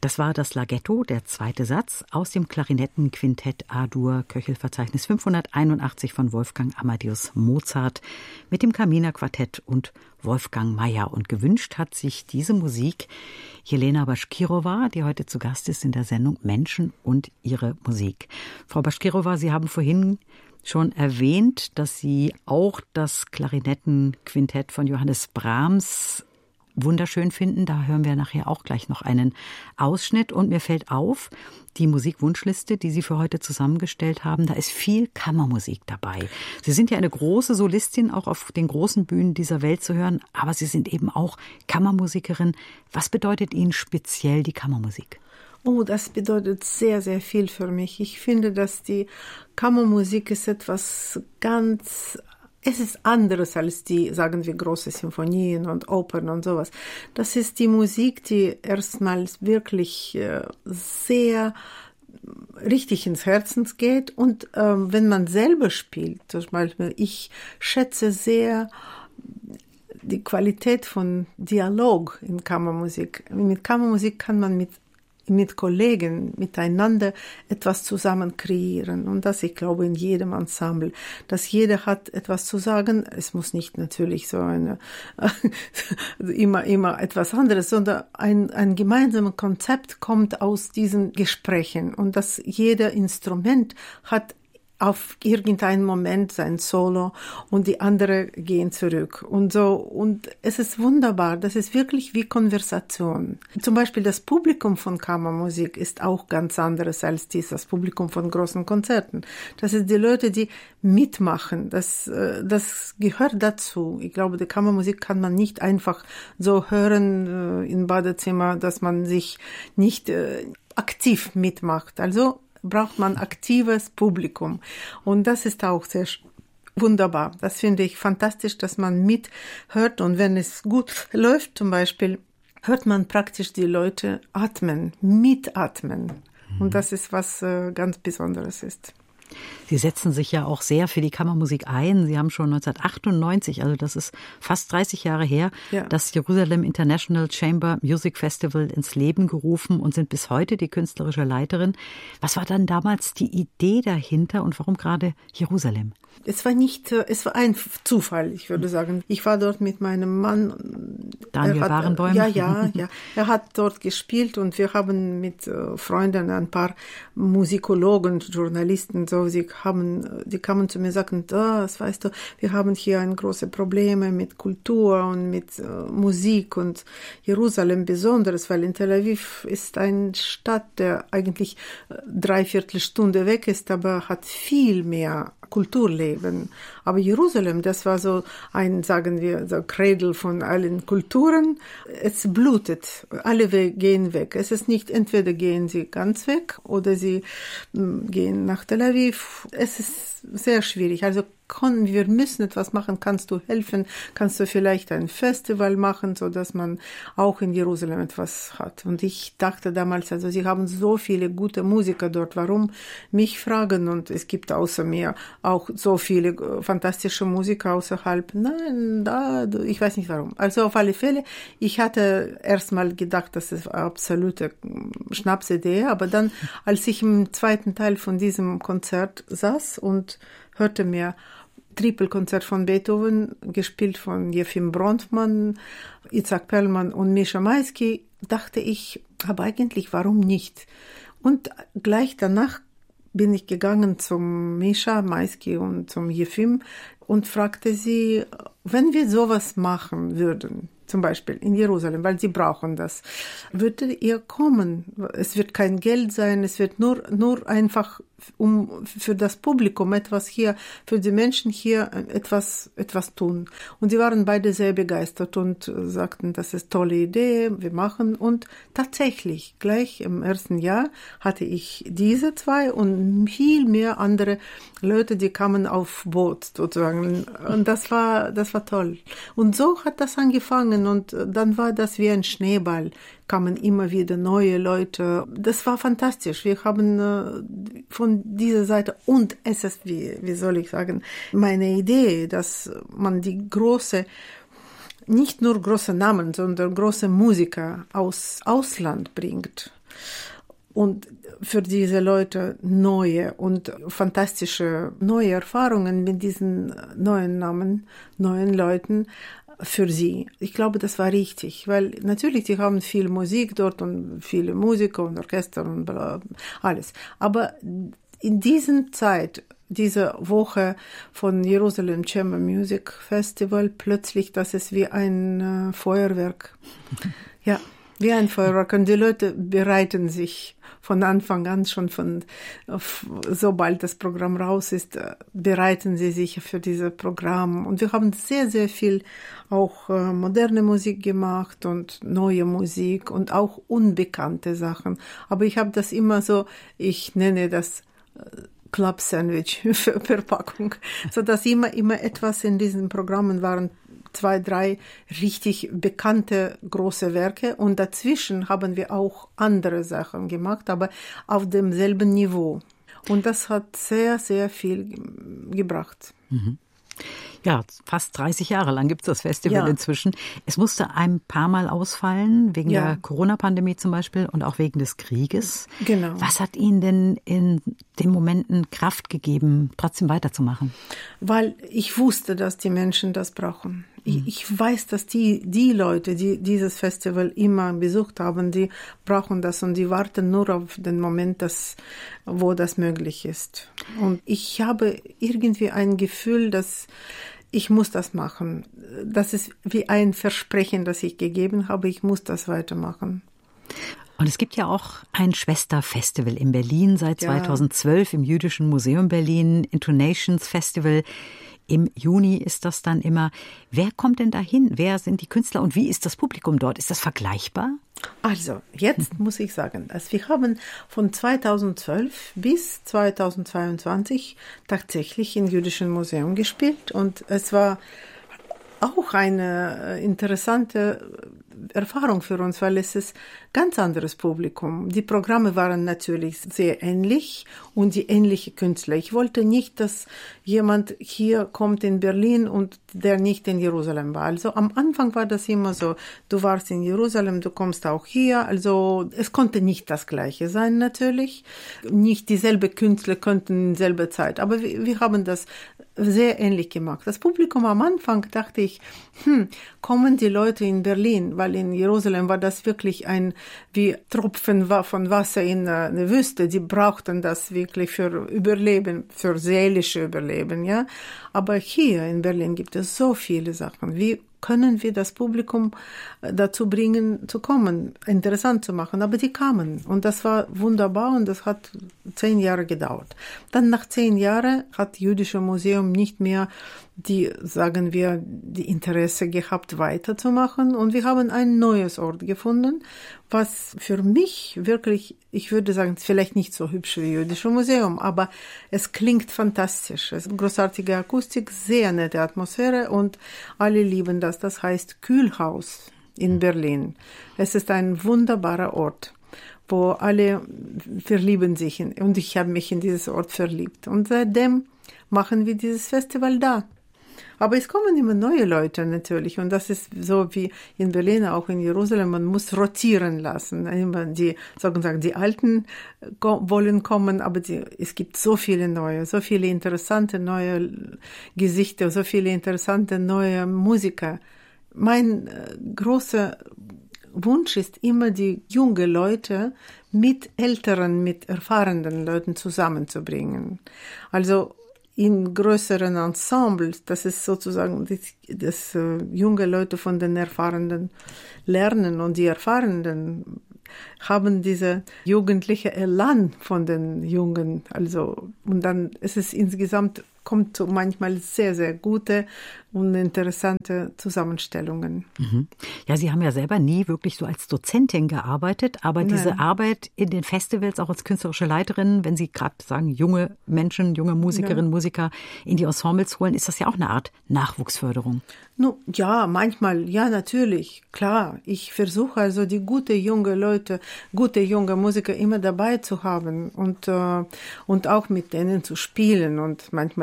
Das war das Larghetto, der zweite Satz, aus dem Klarinettenquintett A-Dur, Köchelverzeichnis 581 von Wolfgang Amadeus Mozart mit dem Kaminer Quartett und Wolfgang Mayer. Und gewünscht hat sich diese Musik Jelena Baschkirova, die heute zu Gast ist in der Sendung Menschen und ihre Musik. Frau Baschkirova, Sie haben vorhin schon erwähnt, dass Sie auch das Klarinettenquintett von Johannes Brahms wunderschön finden. Da hören wir nachher auch gleich noch einen Ausschnitt. Und mir fällt auf, die Musikwunschliste, die Sie für heute zusammengestellt haben, da ist viel Kammermusik dabei. Sie sind ja eine große Solistin, auch auf den großen Bühnen dieser Welt zu hören, aber Sie sind eben auch Kammermusikerin. Was bedeutet Ihnen speziell die Kammermusik? Oh, das bedeutet sehr, sehr viel für mich. Ich finde, dass die Kammermusik ist etwas es ist anderes als die, sagen wir, große Sinfonien und Opern und sowas. Das ist die Musik, die erstmals wirklich sehr richtig ins Herzen geht. Und wenn man selber spielt, zum Beispiel, ich schätze sehr die Qualität von Dialog in Kammermusik. Mit Kammermusik kann man mit Kollegen, miteinander etwas zusammen kreieren. Und das, ich glaube, in jedem Ensemble, dass jeder hat etwas zu sagen. Es muss nicht natürlich so immer etwas anderes, sondern ein gemeinsames Konzept kommt aus diesen Gesprächen. Und dass jeder Instrument hat auf irgendeinen Moment sein Solo und die anderen gehen zurück und so. Und es ist wunderbar. Das ist wirklich wie Konversation. Zum Beispiel das Publikum von Kammermusik ist auch ganz anderes als das Publikum von großen Konzerten. Das sind die Leute, die mitmachen. Das gehört dazu. Ich glaube, die Kammermusik kann man nicht einfach so hören im Badezimmer, dass man sich nicht aktiv mitmacht. Also braucht man aktives Publikum. Und das ist auch sehr wunderbar. Das finde ich fantastisch, dass man mithört. Und wenn es gut läuft, zum Beispiel, hört man praktisch die Leute mitatmen. Und das ist was ganz Besonderes ist. Sie setzen sich ja auch sehr für die Kammermusik ein. Sie haben schon 1998, also das ist fast 30 Jahre her, das Jerusalem International Chamber Music Festival ins Leben gerufen und sind bis heute die künstlerische Leiterin. Was war dann damals die Idee dahinter und warum gerade Jerusalem? Es war ein Zufall, ich würde sagen. Ich war dort mit meinem Mann. Daniel Barenboim? Ja. Er hat dort gespielt und wir haben mit Freunden, ein paar Musikologen, Journalisten, so, die kamen zu mir und sagten, das weißt du, wir haben hier große Probleme mit Kultur und mit Musik und Jerusalem besonders, weil in Tel Aviv ist eine Stadt, der eigentlich 3/4 Stunde weg ist, aber hat viel mehr Kulturleben. Aber Jerusalem, das war so sagen wir, so Cradle von allen Kulturen. Es blutet. Alle gehen weg. Es ist nicht, entweder gehen sie ganz weg oder sie gehen nach Tel Aviv. Es ist sehr schwierig. Also wir müssen etwas machen. Kannst du helfen? Kannst du vielleicht ein Festival machen, so dass man auch in Jerusalem etwas hat? Und ich dachte damals, also sie haben so viele gute Musiker dort. Warum mich fragen? Und es gibt außer mir auch so viele fantastische Musiker außerhalb. Nein, ich weiß nicht warum. Also auf alle Fälle, ich hatte erst mal gedacht, das ist eine absolute Schnapsidee. Aber dann, als ich im zweiten Teil von diesem Konzert saß und hörte mir Tripelkonzert von Beethoven, gespielt von Jefim Bronfman, Itzhak Perlman und Mischa Maisky, dachte ich, aber eigentlich, warum nicht? Und gleich danach bin ich gegangen zum Mischa Maisky und zum Jefim und fragte sie, wenn wir sowas machen würden, zum Beispiel in Jerusalem, weil sie brauchen das, würdet ihr kommen? Es wird kein Geld sein, es wird nur einfach für das Publikum etwas hier, für die Menschen hier etwas tun. Und sie waren beide sehr begeistert und sagten, das ist eine tolle Idee, wir machen. Und tatsächlich, gleich im ersten Jahr hatte ich diese zwei und viel mehr andere Leute, die kamen auf Boot sozusagen. Und das war toll. Und so hat das angefangen und dann war das wie ein Schneeball. Kamen immer wieder neue Leute. Das war fantastisch. Wir haben von dieser Seite, und es ist, wie soll ich sagen, meine Idee, dass man nicht nur große Namen, sondern große Musiker aus Ausland bringt. Und für diese Leute neue und fantastische neue Erfahrungen mit diesen neuen Namen, neuen Leuten für sie. Ich glaube, das war richtig, weil natürlich, die haben viel Musik dort und viele Musiker und Orchester und alles. Aber in dieser Zeit, diese Woche von Jerusalem Chamber Music Festival, plötzlich, das ist wie ein Feuerwerk. Ja, wie ein Feuerwerk. Und die Leute bereiten sich von Anfang an schon sobald das Programm raus ist, bereiten sie sich für dieses Programm. Und wir haben sehr, sehr viel auch moderne Musik gemacht und neue Musik und auch unbekannte Sachen. Aber ich habe das immer so, ich nenne das Club Sandwich für Verpackung, so dass immer etwas in diesen Programmen waren. 2, 3 richtig bekannte große Werke und dazwischen haben wir auch andere Sachen gemacht, aber auf demselben Niveau. Und das hat sehr, sehr viel gebracht. Mhm. Ja, fast 30 Jahre lang gibt es das Festival inzwischen. Es musste ein paar Mal ausfallen, wegen der Corona-Pandemie zum Beispiel und auch wegen des Krieges. Genau. Was hat Ihnen denn in den Momenten Kraft gegeben, trotzdem weiterzumachen? Weil ich wusste, dass die Menschen das brauchen. Ich weiß, dass die Leute, die dieses Festival immer besucht haben, die brauchen das und die warten nur auf den Moment, wo das möglich ist. Und ich habe irgendwie ein Gefühl, dass ich muss das machen. Das ist wie ein Versprechen, das ich gegeben habe. Ich muss das weitermachen. Und es gibt ja auch ein Schwesterfestival in Berlin seit 2012 im Jüdischen Museum Berlin, Intonations Festival. Im Juni ist das dann immer. Wer kommt denn dahin? Wer sind die Künstler und wie ist das Publikum dort? Ist das vergleichbar? Also, jetzt muss ich sagen, wir haben von 2012 bis 2022 tatsächlich im Jüdischen Museum gespielt und es war auch eine interessante Erfahrung für uns, weil es ist ganz anderes Publikum. Die Programme waren natürlich sehr ähnlich und die ähnlichen Künstler. Ich wollte nicht, dass jemand hier kommt in Berlin und der nicht in Jerusalem war. Also am Anfang war das immer so, du warst in Jerusalem, du kommst auch hier. Also es konnte nicht das Gleiche sein natürlich. Nicht dieselbe Künstler könnten in selber Zeit. Aber wir haben das sehr ähnlich gemacht. Das Publikum am Anfang dachte ich, kommen die Leute in Berlin, weil in Jerusalem war das wirklich wie Tropfen von Wasser in eine Wüste. Die brauchten das wirklich für Überleben, für seelische Überleben, ja. Aber hier in Berlin gibt es so viele Sachen. Wie können wir das Publikum dazu bringen, zu kommen, interessant zu machen? Aber die kamen und das war wunderbar und das hat 10 Jahre gedauert. Dann nach 10 Jahren hat das Jüdische Museum nicht mehr die Interesse gehabt, weiterzumachen und wir haben ein neues Ort gefunden, was für mich wirklich, ich würde sagen, vielleicht nicht so hübsch wie das Jüdische Museum, aber es klingt fantastisch. Es ist großartige Akustik, sehr nette Atmosphäre und alle lieben das. Das heißt Kühlhaus in Berlin. Es ist ein wunderbarer Ort, wo alle verlieben sich und ich habe mich in dieses Ort verliebt. Und seitdem machen wir dieses Festival da. Aber es kommen immer neue Leute natürlich und das ist so wie in Berlin, auch in Jerusalem, man muss rotieren lassen. Immer die Alten wollen kommen, aber es gibt so viele neue, so viele interessante neue Gesichter, so viele interessante neue Musiker. Mein großer Wunsch ist immer, die jungen Leute mit älteren, mit erfahrenen Leuten zusammenzubringen. Also in größeren Ensembles, das ist sozusagen, dass junge Leute von den Erfahrenen lernen und die Erfahrenen haben diese jugendliche Elan von den Jungen. Also, und dann ist es insgesamt, kommt so manchmal sehr, sehr gute und interessante Zusammenstellungen. Mhm. Ja, Sie haben ja selber nie wirklich so als Dozentin gearbeitet, aber diese Arbeit in den Festivals, auch als künstlerische Leiterin, wenn Sie gerade sagen, junge Menschen, junge Musikerinnen, Musiker in die Ensembles holen, ist das ja auch eine Art Nachwuchsförderung. Ja, manchmal, ja, natürlich, klar. Ich versuche also die gute junge Leute, gute junge Musiker immer dabei zu haben und auch mit denen zu spielen und manchmal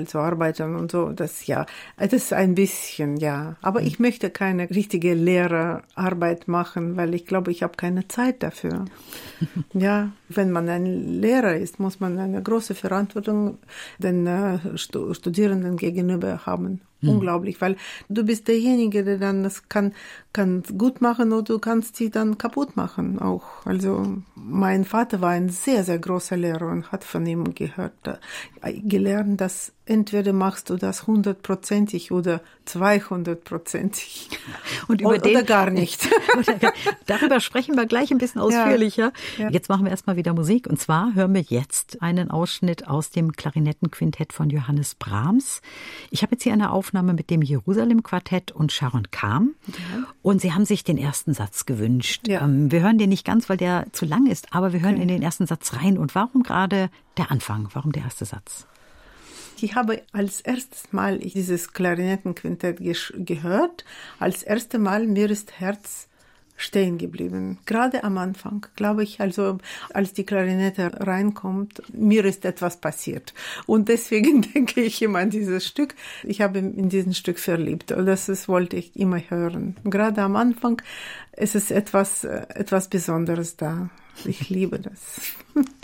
mal zu arbeiten und so. Das ist ein bisschen, ja. Aber ich möchte keine richtige Lehrerarbeit machen, weil ich glaube, ich habe keine Zeit dafür. Ja, wenn man ein Lehrer ist, muss man eine große Verantwortung den Studierenden gegenüber haben. Unglaublich, weil du bist derjenige, der dann das kann gut machen oder du kannst sie dann kaputt machen auch. Also mein Vater war ein sehr, sehr großer Lehrer und hat von ihm gelernt, dass entweder machst du das 100%ig oder 200%ig. Und oder gar nicht. Darüber sprechen wir gleich ein bisschen ausführlicher. Ja. Jetzt machen wir erstmal wieder Musik. Und zwar hören wir jetzt einen Ausschnitt aus dem Klarinettenquintett von Johannes Brahms. Ich habe jetzt hier eine Aufnahme mit dem Jerusalem-Quartett und Sharon Kam. Ja. Und Sie haben sich den ersten Satz gewünscht. Ja. Wir hören den nicht ganz, weil der zu lang ist, aber wir hören in den ersten Satz rein. Und warum gerade der Anfang? Warum der erste Satz? Ich habe als erstes Mal dieses Klarinettenquintett gehört. Als erstes Mal mir ist Herz stehen geblieben. Gerade am Anfang, glaube ich, also als die Klarinette reinkommt, mir ist etwas passiert. Und deswegen denke ich immer an dieses Stück. Ich habe in diesem Stück verliebt. Das wollte ich immer hören. Gerade am Anfang ist es etwas Besonderes da. Ich liebe das.